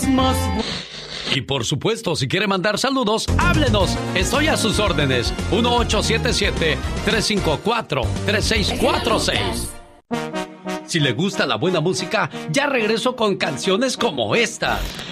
más. Y por supuesto, si quiere mandar saludos, háblenos. Estoy a sus órdenes. 1877-354-3646. Si le gusta la buena música, ya regreso con canciones como esta.